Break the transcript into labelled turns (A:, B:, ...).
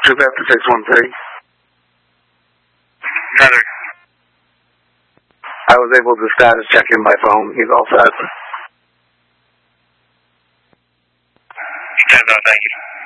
A: Troop after 613.
B: Heather.
A: I was able to status check him by phone. He's all set.
B: Stand by, thank you.